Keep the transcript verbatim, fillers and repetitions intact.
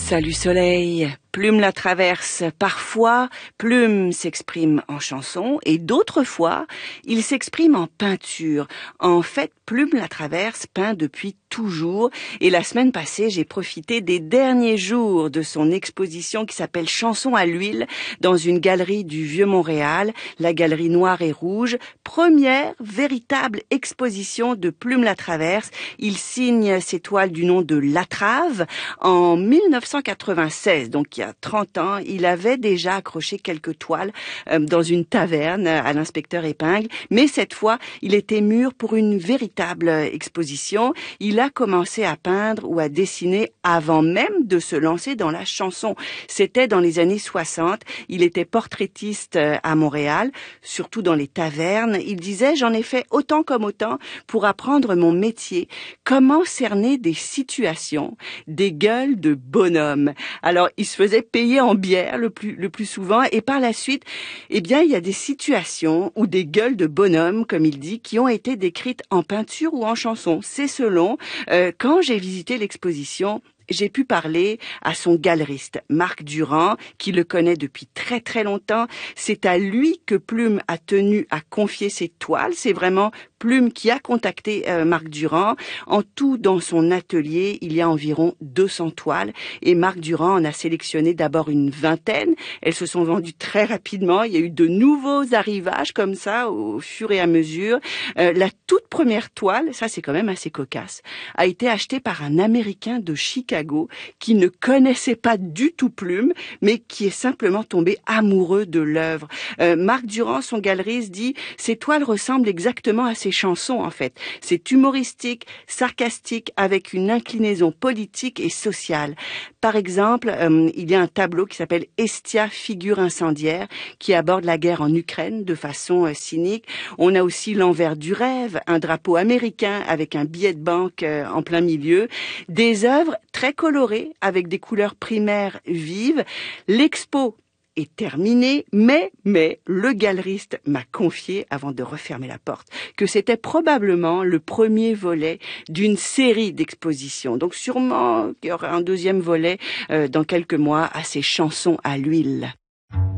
Salut Soleil, Plume la traverse. Parfois, Plume s'exprime en chanson et d'autres fois, il s'exprime en peinture. En fait, Plume la traverse peint depuis toujours et la semaine passée, j'ai profité des derniers jours de son exposition qui s'appelle Chansons à l'huile dans une galerie du Vieux-Montréal, la galerie Noire et Rouge. Première véritable exposition de Plume la traverse. Il signe ses toiles du nom de Latrave en mille neuf cent quatre-vingt-seize, donc il y a trente ans, il avait déjà accroché quelques toiles euh, dans une taverne à l'inspecteur Épingle, mais cette fois, il était mûr pour une véritable exposition. Il a commencé à peindre ou à dessiner avant même de se lancer dans la chanson. C'était dans les années soixante, il était portraitiste à Montréal, surtout dans les tavernes. Il disait, j'en ai fait autant comme autant pour apprendre mon métier. Comment cerner des situations, des gueules de bonhomme. Alors, il se faisait payer en bière le plus, le plus souvent et par la suite, eh bien, il y a des situations ou des gueules de bonhomme, comme il dit, qui ont été décrites en peinture ou en chanson. C'est selon. Euh, quand j'ai visité l'exposition, j'ai pu parler à son galeriste, Marc Durand, qui le connaît depuis très très longtemps. C'est à lui que Plume a tenu à confier ses toiles. C'est vraiment Plume qui a contacté euh, Marc Durand. En tout, dans son atelier, il y a environ deux cents toiles et Marc Durand en a sélectionné d'abord une vingtaine. Elles se sont vendues très rapidement. Il y a eu de nouveaux arrivages comme ça au fur et à mesure. Euh, la toute première toile, ça c'est quand même assez cocasse, a été achetée par un Américain de Chicago qui ne connaissait pas du tout Plume, mais qui est simplement tombé amoureux de l'œuvre. Euh, Marc Durand, son galeriste, dit « Ces toiles ressemblent exactement à ces chansons, en fait. C'est humoristique, sarcastique, avec une inclinaison politique et sociale. » Par exemple, euh, il y a un tableau qui s'appelle « Estia, figure incendiaire » qui aborde la guerre en Ukraine de façon euh, cynique. On a aussi l'envers du rêve, un drapeau américain avec un billet de banque euh, en plein milieu. Des œuvres très colorées avec des couleurs primaires vives. L'expo est terminée, mais, mais, le galeriste m'a confié, avant de refermer la porte, que c'était probablement le premier volet d'une série d'expositions. Donc sûrement qu'il y aura un deuxième volet euh, dans quelques mois à ces chansons à l'huile.